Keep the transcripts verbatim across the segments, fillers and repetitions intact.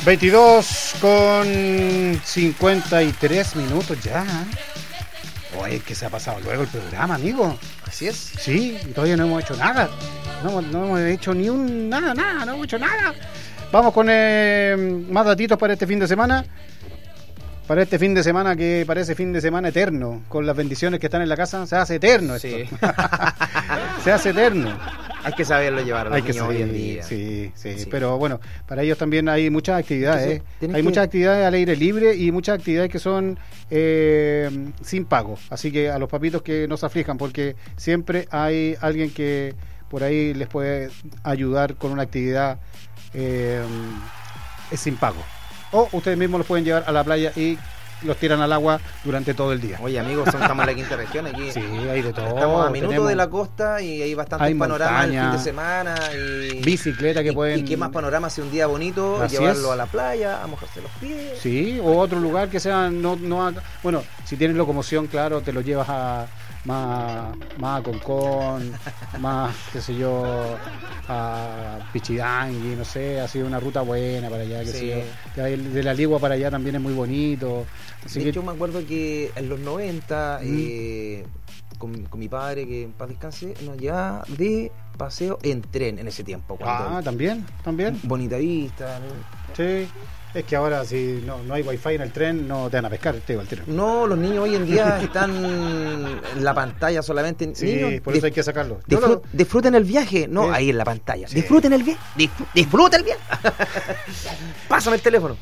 veintidós con cincuenta y tres minutos ya. Oye, que se ha pasado luego el programa, amigo. Así es. Sí, y todavía no hemos hecho nada. No, no hemos hecho ni un nada, nada, no hemos hecho nada. Vamos con eh, más datitos para este fin de semana. Para este fin de semana que parece fin de semana eterno. Con las bendiciones que están en la casa, se hace eterno esto. Sí. Se hace eterno. Hay que saberlo llevar a los Hay que niños saber, hoy en día. Sí, sí, sí, Sí. pero bueno, para ellos también hay muchas actividades. Entonces, ¿eh? tienes Hay que- muchas actividades al aire libre y muchas actividades que son eh, sin pago. Así que a los papitos que no se aflijan, porque siempre hay alguien que por ahí les puede ayudar con una actividad eh, sin pago. O ustedes mismos los pueden llevar a la playa y los tiran al agua durante todo el día. Oye, amigos, son- estamos en la quinta región aquí. Sí, hay de todo. Estamos a minutos tenemos de la costa y hay bastantes hay panoramas el montaña, fin de semana. Y, bicicleta que y, pueden... y qué más panoramas si un día bonito, Así llevarlo es. a la playa, a mojarse los pies. Sí, o otro lugar que sea no no a- bueno, si tienes locomoción, claro, te lo llevas a más más a Concón, más qué sé yo, a Pichidangui, no sé, ha sido una ruta buena para allá, qué Sí. sé yo. Ya el de la Ligua para allá también es muy bonito. Así De que hecho, me acuerdo que en los noventa, Mm. eh, con, con mi padre, que en paz descanse, nos llevaba de paseo en tren en ese tiempo. Cuando ah, también, también. Bonita Vista. ¿no? Sí. Es que ahora si no, no hay wifi en el tren, no te van a pescar, te digo al tiro. No, los niños hoy en día están en la pantalla solamente. Sí, Niños, por eso dif- hay que sacarlo. Yo disfrut- lo- disfruten el viaje, no, Sí. ahí en la pantalla. Sí. Disfruten el viaje, disfr- disfruten el viaje. Pásame el teléfono.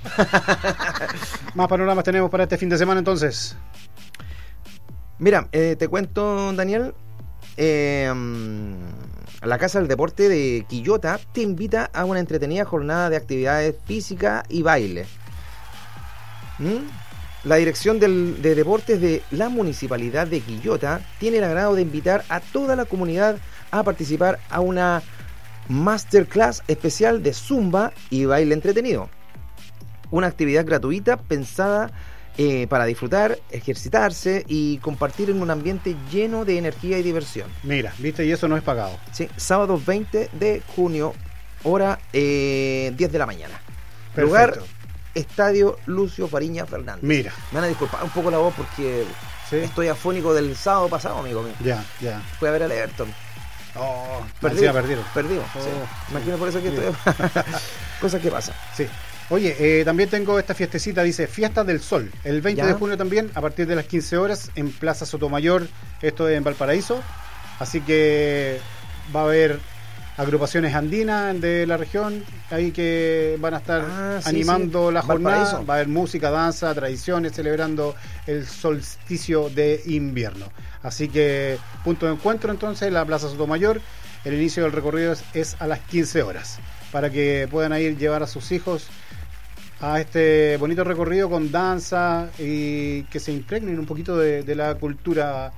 Más panoramas tenemos para este fin de semana entonces. Mira, eh, te cuento, Daniel. eh, la Casa del Deporte de Quillota te invita a una entretenida jornada de actividades físicas y baile. ¿Mm? La Dirección del- de Deportes de la Municipalidad de Quillota tiene el agrado de invitar a toda la comunidad a participar a una masterclass especial de Zumba y baile entretenido. Una actividad gratuita pensada eh, para disfrutar, ejercitarse y compartir en un ambiente lleno de energía y diversión. Mira, viste, y eso no es pagado. Sí, sábado veinte de junio, hora eh, diez de la mañana. Perfecto. Lugar, Estadio Lucio Fariña Fernández. Mira. Me van a disculpar un poco la voz porque Sí. estoy afónico del sábado pasado, amigo mío. Ya, ya. Fui a ver al Everton. Oh, Perdí, encima perdieron. Perdimos, Oh. sí. Imagino por eso que Sí. estoy... Cosas que pasan. Sí. Oye, eh, también tengo esta fiestecita, dice Fiesta del Sol, el veinte Ya. de junio también, a partir de las quince horas, en Plaza Sotomayor, esto es en Valparaíso. Así que va a haber agrupaciones andinas de la región, ahí que van a estar Ah, sí, animando sí. la jornada. Valparaíso. Va a haber música, danza, tradiciones, celebrando el solsticio de invierno. Así que punto de encuentro entonces, la Plaza Sotomayor. El inicio del recorrido es, es a las quince horas, para que puedan ir llevar a sus hijos a este bonito recorrido con danza y que se impregnen un poquito de, de la cultura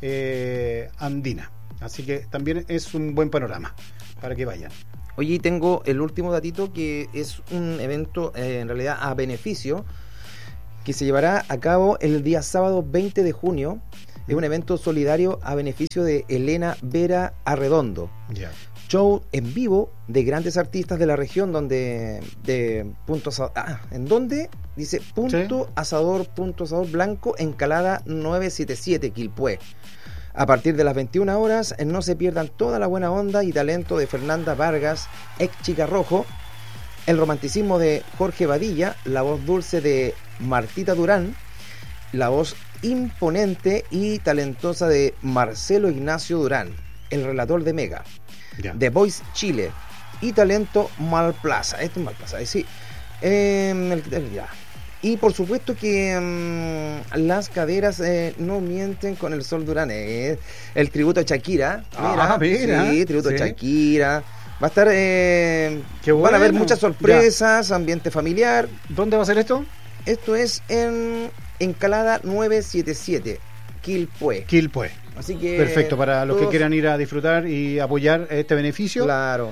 eh, andina. Así que también es un buen panorama para que vayan. Oye, tengo el último datito que es un evento eh, en realidad a beneficio que se llevará a cabo el día sábado veinte de junio. Es un evento solidario a beneficio de Elena Vera Arredondo. Ya. Show en vivo de grandes artistas de la región donde de punto asador, ah, en donde dice punto Sí. asador punto asador blanco Encalada novecientos setenta y siete Quilpué. A partir de las veintiuna horas, eh, no se pierdan toda la buena onda y talento de Fernanda Vargas, ex Chica Rojo, el romanticismo de Jorge Badilla, la voz dulce de Martita Durán, la voz imponente y talentosa de Marcelo Ignacio Durán, el relator de Mega, Ya. The Voice Chile y talento Malplaza. Esto es Malplaza, eh, sí. Eh, el- el- ya. Y por supuesto que mm, las caderas eh, no mienten con el Sol Durán. eh. El tributo a Shakira. Ah, mira. Sí, tributo Sí. a Shakira. Va a estar. Eh, Qué Van a haber bueno. muchas sorpresas, ambiente familiar. ¿Dónde va a ser esto? Esto es en Encalada novecientos setenta y siete Quilpué. Quilpué. Así que. Perfecto, para los que todos- quieran ir a disfrutar y apoyar este beneficio. Claro.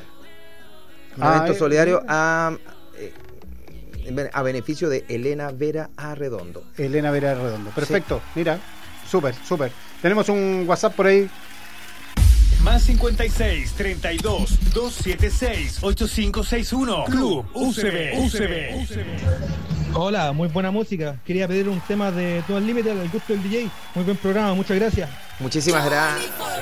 Un Ah, evento eh, solidario a, eh, a beneficio de Elena Vera Arredondo. Elena Vera Redondo. Perfecto, mira, súper, súper. Tenemos un WhatsApp por ahí. Más cincuenta y seis, treinta y dos, doscientos setenta y seis, ochenta y cinco sesenta y uno. Club U C B. U C B. Hola, muy buena música. Quería pedir un tema de Todo el Límite al gusto del D J. Muy buen programa, muchas gracias. Muchísimas gracias.